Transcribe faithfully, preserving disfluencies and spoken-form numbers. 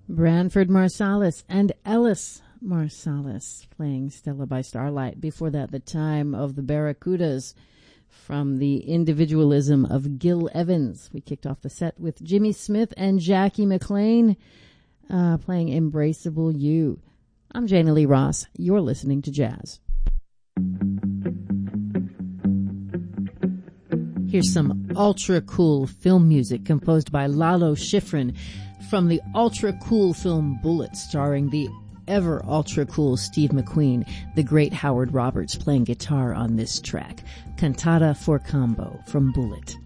Branford Marsalis and Ellis Marsalis playing Stella by Starlight. Before that, The Time of the Barracudas from the Individualism of Gil Evans. We kicked off the set with Jimmy Smith and Jackie McLean uh, playing Embraceable You. I'm Jana Lee Ross. You're listening to Jazz. Here's some ultra cool film music composed by Lalo Schifrin from the ultra cool film Bullitt, starring the ever ultra cool Steve McQueen, the great Howard Roberts playing guitar on this track. Cantata for Combo from Bullitt.